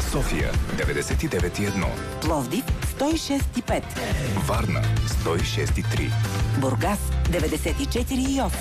София 99,1, Пловдив 106,5, Варна 106,3, Бургас 94,8.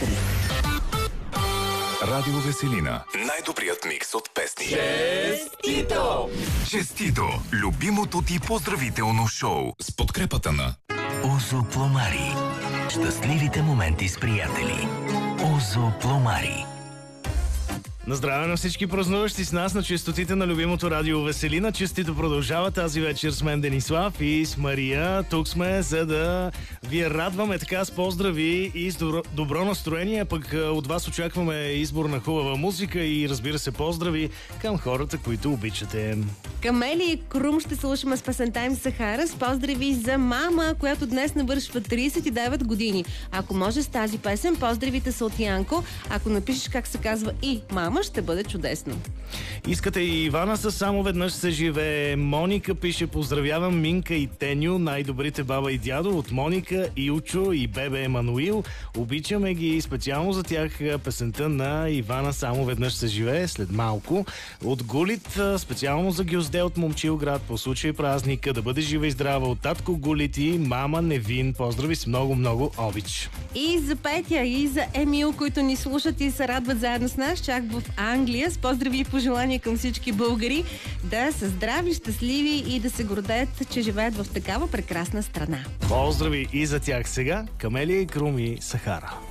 Радио Веселина. Най-добрият микс от песни. Честито! Честито! Любимото ти поздравително шоу с подкрепата на Озо Пломари. Щастливите моменти с приятели. Озо Пломари. На здраве на всички празнуващи с нас на честотите на любимото радио Веселина. Честито продължава тази вечер с мен Денислав и с Мария. Тук сме, за да ви радваме така с поздрави и с добро настроение. Пък от вас очакваме избор на хубава музика и разбира се поздрави към хората, които обичате. Камели и Крум ще слушаме с песента им Сахара с поздрави за мама, която днес навършва 39 години. Ако може с тази песен, поздравите са от Янко. Ако напишеш как се казва и мама, ще бъде чудесно. Искате и Ивана са само веднъж се живее. Моника пише: поздравявам Минка и Теню, най-добрите баба и дядо от Моника, Илчо и бебе Емануил. Обичаме ги специално за тях песента на Ивана само веднъж се живее след малко. От Гулит специално за Гюзде от Момчилград по случай празника. Да бъде жива и здрава от татко Гулит и мама Невин. Поздрави с много обич. И за Петя, и за Емил, които ни слушат и се радват заедно с нас, чак в Англия. С поздрави и пожелания към всички българи да са здрави, щастливи и да се гордеят, че живеят в такава прекрасна страна. Поздрави и за тях сега. Камелия и Крум и Сахара.